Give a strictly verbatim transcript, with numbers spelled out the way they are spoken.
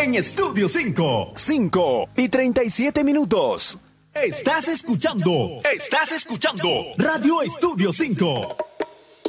en Estudio cinco. cinco y treinta y siete minutos. Estás escuchando, estás escuchando Radio Estudio cinco.